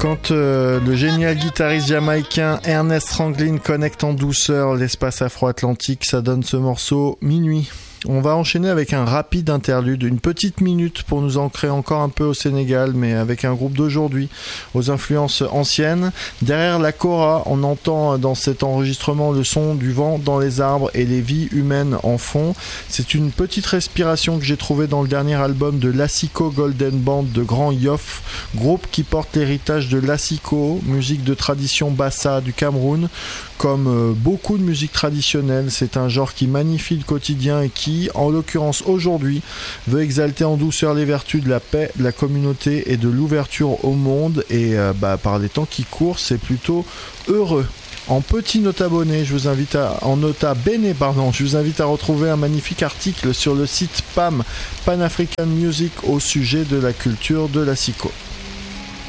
Quand le génial guitariste jamaïcain Ernest Ranglin connecte en douceur l'espace afro-atlantique, ça donne ce morceau Minuit. On va enchaîner avec un rapide interlude, une petite minute pour nous ancrer encore un peu au Sénégal, mais avec un groupe d'aujourd'hui, aux influences anciennes. Derrière la kora, on entend dans cet enregistrement le son du vent dans les arbres et les vies humaines en fond. C'est une petite respiration que j'ai trouvée dans le dernier album de l'Asiko Golden Band de Grand Yoff, groupe qui porte l'héritage de l'Asiko, musique de tradition bassa du Cameroun. Comme beaucoup de musique traditionnelle, c'est un genre qui magnifie le quotidien et qui, en l'occurrence aujourd'hui, veut exalter en douceur les vertus de la paix, de la communauté et de l'ouverture au monde. Et par les temps qui courent, c'est plutôt heureux. En petit nota bene, je vous invite à retrouver un magnifique article sur le site PAM, Pan African Music, au sujet de la culture de l'Asiko.